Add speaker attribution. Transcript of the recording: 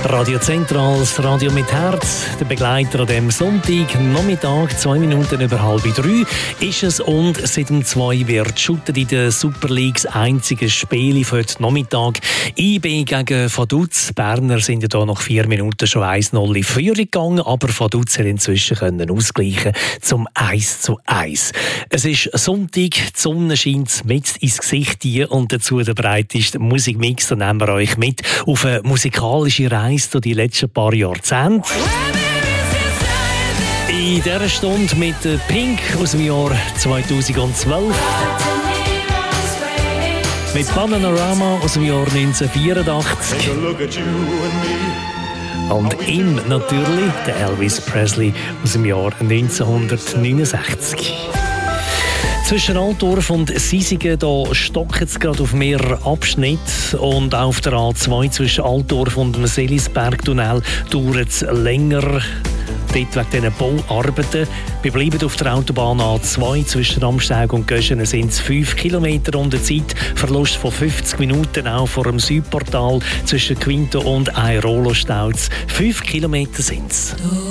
Speaker 1: Radio Zentral, das Radio mit Herz, der Begleiter an diesem Sonntag, Nachmittag, 2 Minuten über 2:30 ist es und seit dem 2 wird shootet in der Super League das einzige Spiel für heute Nachmittag. IB gegen Vaduz. Berner sind ja da nach 4 Minuten schon 1-0 in Führung gegangen, aber Vaduz hat inzwischen können ausgleichen zum 1:1. Es ist Sonntag, die Sonne scheint mit ins Gesicht hier und dazu der breiteste Musikmix. Da nehmen wir euch mit auf eine musikalische Reise durch die letzten paar Jahrzehnte. In dieser Stunde mit Pink aus dem Jahr 2012. Mit Bananarama aus dem Jahr 1984. Und ihm natürlich, der Elvis Presley aus dem Jahr 1969. Zwischen Altdorf und Sisigen stockt es gerade auf mehreren Abschnitten und auf der A2 zwischen Altdorf und dem Selisbergtunnel dauert es länger. Dort wegen diesen Bauarbeiten. Wir bleiben auf der Autobahn A2 zwischen Amsteig und Göschenen sind es 5 Kilometer und Zeitverlust von 50 Minuten auch vor dem Südportal zwischen Quinto und Airolo staut 5 Kilometer sind es.